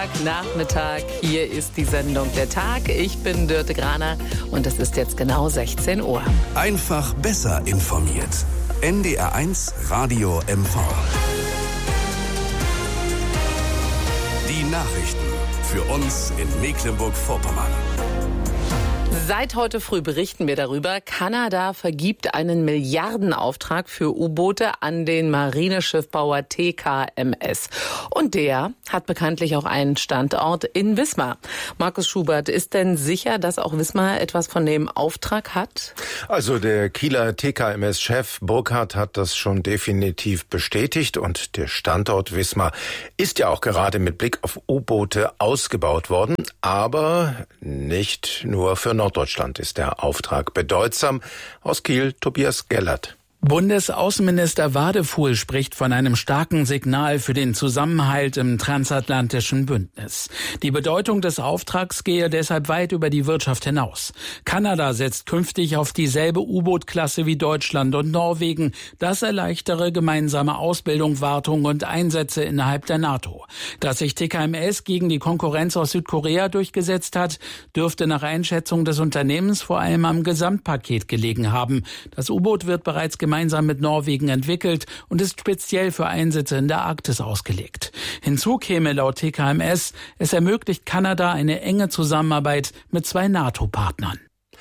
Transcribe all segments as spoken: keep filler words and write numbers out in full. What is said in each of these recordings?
Montagnachmittag. Hier ist die Sendung Der Tag. Ich bin Dörte Graner und es ist jetzt genau sechzehn Uhr. Einfach besser informiert. N D R eins Radio M V. Die Nachrichten für uns in Mecklenburg-Vorpommern. Seit heute früh berichten wir darüber, Kanada vergibt einen Milliardenauftrag für U-Boote an den Marineschiffbauer T K M S. Und der hat bekanntlich auch einen Standort in Wismar. Markus Schubert, ist denn sicher, dass auch Wismar etwas von dem Auftrag hat? Also der Kieler T K M S-Chef Burkhardt hat das schon definitiv bestätigt. Und der Standort Wismar ist ja auch gerade mit Blick auf U-Boote ausgebaut worden. Aber nicht nur für Norddeutschland ist der Auftrag bedeutsam. Aus Kiel, Tobias Gellert. Bundesaußenminister Wadefuhl spricht von einem starken Signal für den Zusammenhalt im transatlantischen Bündnis. Die Bedeutung des Auftrags gehe deshalb weit über die Wirtschaft hinaus. Kanada setzt künftig auf dieselbe U-Boot-Klasse wie Deutschland und Norwegen. Das erleichtere gemeinsame Ausbildung, Wartung und Einsätze innerhalb der NATO. Dass sich T K M S gegen die Konkurrenz aus Südkorea durchgesetzt hat, dürfte nach Einschätzung des Unternehmens vor allem am Gesamtpaket gelegen haben. Das U-Boot wird bereits gemeinsam gemeinsam mit Norwegen entwickelt und ist speziell für Einsätze in der Arktis ausgelegt. Hinzu käme laut T K M S, es ermöglicht Kanada eine enge Zusammenarbeit mit zwei NATO-Partnern.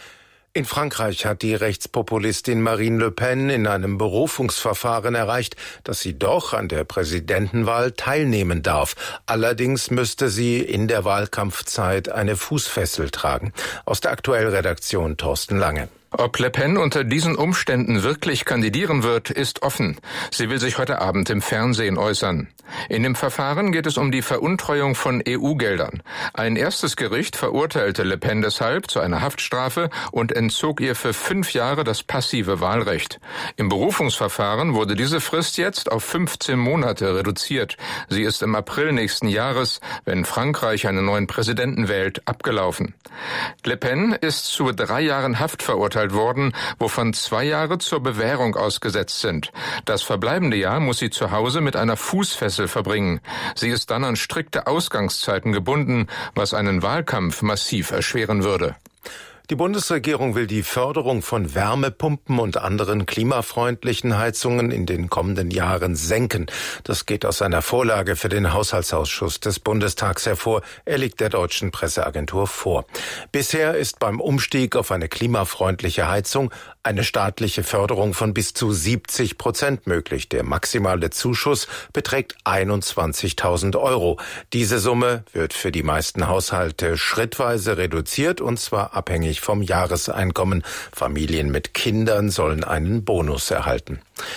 In Frankreich hat die Rechtspopulistin Marine Le Pen in einem Berufungsverfahren erreicht, dass sie doch an der Präsidentenwahl teilnehmen darf. Allerdings müsste sie in der Wahlkampfzeit eine Fußfessel tragen. Aus der Aktuellredaktion Thorsten Lange. Ob Le Pen unter diesen Umständen wirklich kandidieren wird, ist offen. Sie will sich heute Abend im Fernsehen äußern. In dem Verfahren geht es um die Veruntreuung von E U-Geldern. Ein erstes Gericht verurteilte Le Pen deshalb zu einer Haftstrafe und entzog ihr für fünf Jahre das passive Wahlrecht. Im Berufungsverfahren wurde diese Frist jetzt auf fünfzehn Monate reduziert. Sie ist im April nächsten Jahres, wenn Frankreich einen neuen Präsidenten wählt, abgelaufen. Le Pen ist zu drei Jahren Haft verurteilt worden, wovon zwei Jahre zur Bewährung ausgesetzt sind. Das verbleibende Jahr muss sie zu Hause mit einer Fußfessel verbringen. Sie ist dann an strikte Ausgangszeiten gebunden, was einen Wahlkampf massiv erschweren würde. Die Bundesregierung will die Förderung von Wärmepumpen und anderen klimafreundlichen Heizungen in den kommenden Jahren senken. Das geht aus einer Vorlage für den Haushaltsausschuss des Bundestags hervor. Er liegt der deutschen Presseagentur vor. Bisher ist beim Umstieg auf eine klimafreundliche Heizung eine staatliche Förderung von bis zu siebzig Prozent möglich. Der maximale Zuschuss beträgt einundzwanzigtausend Euro. Diese Summe wird für die meisten Haushalte schrittweise reduziert, und zwar abhängig vom Jahreseinkommen. Familien mit Kindern sollen einen Bonus erhalten.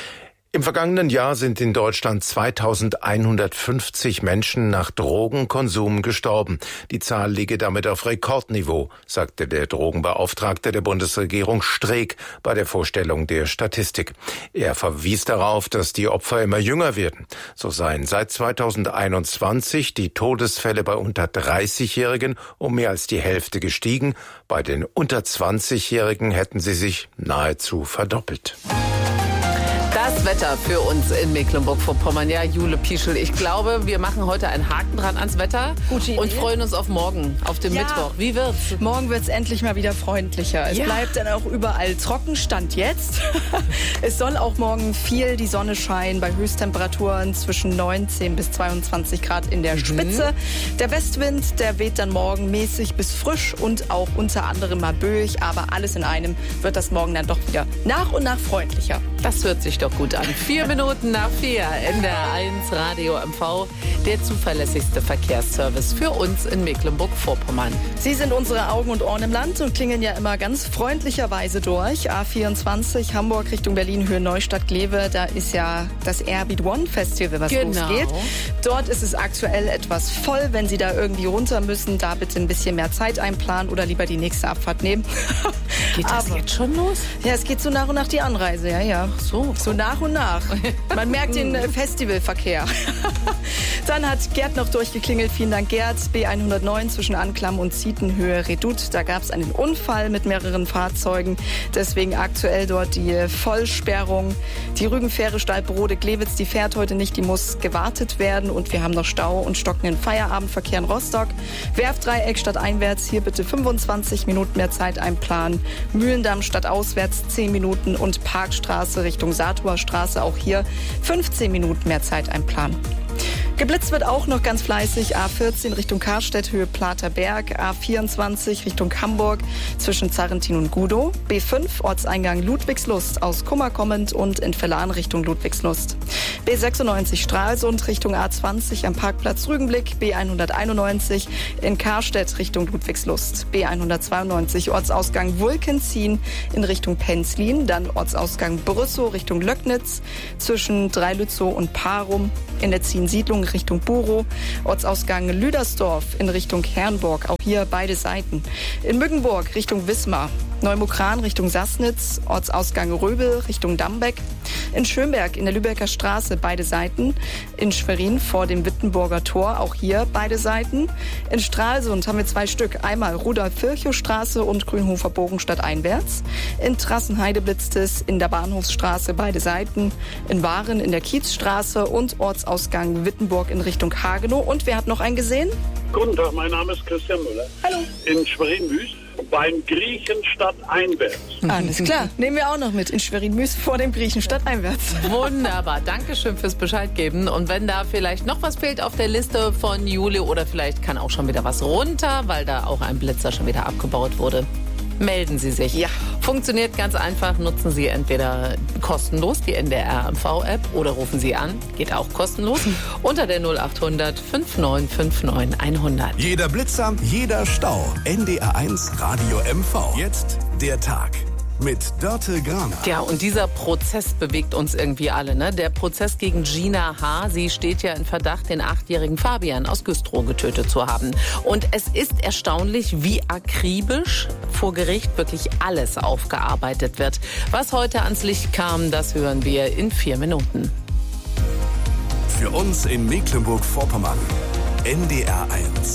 Im vergangenen Jahr sind in Deutschland zweitausendeinhundertfünfzig Menschen nach Drogenkonsum gestorben. Die Zahl liege damit auf Rekordniveau, sagte der Drogenbeauftragte der Bundesregierung Streeck bei der Vorstellung der Statistik. Er verwies darauf, dass die Opfer immer jünger werden. So seien seit zweitausendeinundzwanzig die Todesfälle bei unter dreißigjährigen um mehr als die Hälfte gestiegen. Bei den unter zwanzigjährigen hätten sie sich nahezu verdoppelt. Das Wetter für uns in Mecklenburg-Vorpommern. Ja, Jule Pieschel, ich glaube, wir machen heute einen Haken dran ans Wetter und freuen uns auf morgen, auf den ja. Mittwoch. Wie wird's? Morgen wird's endlich mal wieder freundlicher. Es ja. bleibt dann auch überall trocken, Stand jetzt. Es soll auch morgen viel die Sonne scheinen, bei Höchsttemperaturen zwischen neunzehn bis zweiundzwanzig Grad in der Spitze. Mhm. Der Westwind, der weht dann morgen mäßig bis frisch und auch unter anderem mal böig. Aber alles in einem wird das morgen dann doch wieder nach und nach freundlicher. Das hört sich doch gut an. Vier Minuten nach vier, N D R eins Radio M V, der zuverlässigste Verkehrsservice für uns in Mecklenburg-Vorpommern. Sie sind unsere Augen und Ohren im Land und klingen ja immer ganz freundlicherweise durch. A vierundzwanzig, Hamburg Richtung Berlin, Höhe Neustadt-Glewe, da ist ja das Airbeat One Festival, was genau. losgeht. Dort ist es aktuell etwas voll. Wenn Sie da irgendwie runter müssen, da bitte ein bisschen mehr Zeit einplanen oder lieber die nächste Abfahrt nehmen. Geht das Aber, jetzt schon los? Ja, es geht so nach und nach die Anreise, ja, ja. Ach so. So nach und nach. Man merkt den äh, Festivalverkehr. Dann hat Gerd noch durchgeklingelt. Vielen Dank, Gerd. B hundertneun zwischen Anklam und Zietenhöhe Redoute. Da gab es einen Unfall mit mehreren Fahrzeugen. Deswegen aktuell dort die Vollsperrung. Die Rügenfähre Stalbrode-Glewitz, die fährt heute nicht. Die muss gewartet werden. Und wir haben noch Stau und stockenden Feierabendverkehr in Rostock. Werftdreieck stadteinwärts. Hier bitte fünfundzwanzig Minuten mehr Zeit einplanen. Mühlendamm stadtauswärts zehn Minuten. Und Parkstraße Richtung Satuer Straße. Auch hier fünfzehn Minuten mehr Zeit einplanen. Geblitzt wird auch noch ganz fleißig. A vierzehn Richtung Karstedt, Höhe Platerberg. A vierundzwanzig Richtung Hamburg zwischen Zarrentin und Gudow. B fünf Ortseingang Ludwigslust aus Kummer kommend und in Vellan Richtung Ludwigslust. B sechsundneunzig Stralsund Richtung A zwanzig am Parkplatz Rügenblick. B hunderteinundneunzig in Karstedt Richtung Ludwigslust. B hundertzweiundneunzig Ortsausgang Wulkenzien in Richtung Penzlin. Dann Ortsausgang Brüssow Richtung Löcknitz zwischen Dreilützow und Parum. In der Ziensiedlung Richtung Burow, Ortsausgang Lüdersdorf in Richtung Herrenburg, auch hier beide Seiten. In Mückenburg Richtung Wismar, Neumukran Richtung Sassnitz, Ortsausgang Röbel Richtung Dambeck. In Schönberg in der Lübecker Straße beide Seiten. In Schwerin vor dem Wittenburger Tor, auch hier beide Seiten. In Stralsund haben wir zwei Stück, einmal Rudolf-Virchow-Straße und Grünhofer Bogen stadteinwärts. In Trassenheide blitzt es in der Bahnhofsstraße beide Seiten. In Waren in der Kiezstraße und Ortsausgang Wittenburg in Richtung Hagenow. Und wer hat noch einen gesehen? Guten Tag, mein Name ist Christian Müller. Hallo. In Schwerin-Müs beim Griechen stadteinwärts. Alles klar, nehmen wir auch noch mit in Schwerin-Müs vor dem Griechen stadteinwärts. Wunderbar, Dankeschön fürs Bescheid geben. Und wenn da vielleicht noch was fehlt auf der Liste von Juli oder vielleicht kann auch schon wieder was runter, weil da auch ein Blitzer schon wieder abgebaut wurde, melden Sie sich. Ja. Funktioniert ganz einfach. Nutzen Sie entweder kostenlos die N D R M V-App oder rufen Sie an. Geht auch kostenlos. Unter der null acht hundert fünf neun fünf neun hundert. Jeder Blitzer, jeder Stau. N D R eins Radio M V. Jetzt der Tag. Mit Dörte Graner. Ja, und dieser Prozess bewegt uns irgendwie alle, ne? Der Prozess gegen Gina H. Sie steht ja in Verdacht, den achtjährigen Fabian aus Güstrow getötet zu haben. Und es ist erstaunlich, wie akribisch vor Gericht wirklich alles aufgearbeitet wird. Was heute ans Licht kam, das hören wir in vier Minuten. Für uns in Mecklenburg-Vorpommern. N D R eins.